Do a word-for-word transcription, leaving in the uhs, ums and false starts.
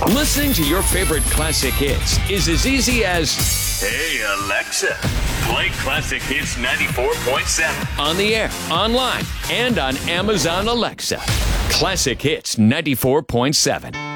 Listening to your favorite classic hits is as easy as, Hey, Alexa, play Classic Hits ninety-four point seven. on the air, online, and on Amazon Alexa. Classic Hits ninety-four point seven.